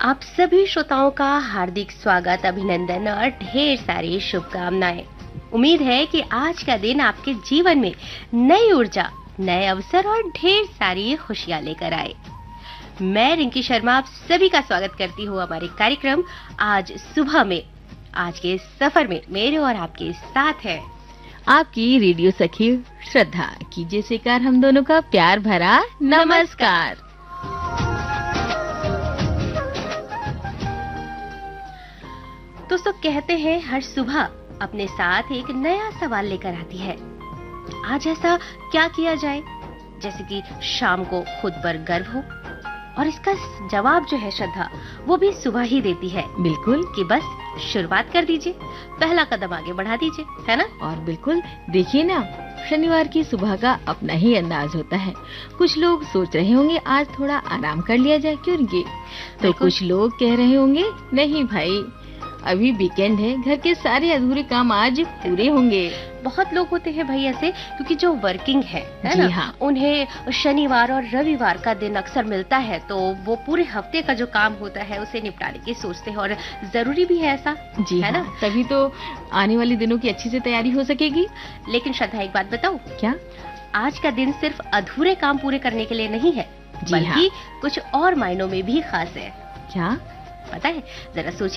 आप सभी श्रोताओं का हार्दिक स्वागत, अभिनंदन और ढेर सारी शुभकामनाएं। उम्मीद है कि आज का दिन आपके जीवन में नई ऊर्जा, नए अवसर और ढेर सारी खुशियां लेकर आए। मैं रिंकी शर्मा आप सभी का स्वागत करती हूँ हमारे कार्यक्रम आज सुबह में। आज के सफर में मेरे और आपके साथ है आपकी रेडियो सखी श्रद्धा। कीजिए स्वीकार हम दोनों का प्यार भरा नमस्कार। दोस्तों, कहते हैं हर सुबह अपने साथ एक नया सवाल लेकर आती है। आज ऐसा क्या किया जाए जैसे कि शाम को खुद पर गर्व हो, और इसका जवाब जो है श्रद्धा, वो भी सुबह ही देती है। बिल्कुल कि बस शुरुआत कर दीजिए, पहला कदम आगे बढ़ा दीजिए, है ना? और बिल्कुल देखिए ना, शनिवार की सुबह का अपना ही अंदाज होता है। कुछ लोग सोच रहे होंगे आज थोड़ा आराम कर लिया जाए, क्यों नहीं? तो कुछ लोग कह रहे होंगे नहीं भाई, अभी वीकेंड है, घर के सारे अधूरे काम आज पूरे होंगे। बहुत लोग होते हैं भाई ऐसे, क्योंकि जो वर्किंग है ना, हाँ। उन्हें शनिवार और रविवार का दिन अक्सर मिलता है, तो वो पूरे हफ्ते का जो काम होता है उसे निपटाने की सोचते हैं, और जरूरी भी है ऐसा, जी है ना? तभी तो आने वाले दिनों की अच्छी से तैयारी हो सकेगी। लेकिन श्रद्धा, एक बात बताऊं? क्या? आज का दिन सिर्फ अधूरे काम पूरे करने के लिए नहीं है, बल्कि कुछ और मायनों में भी खास है। क्या पता है? जरा सोचिए।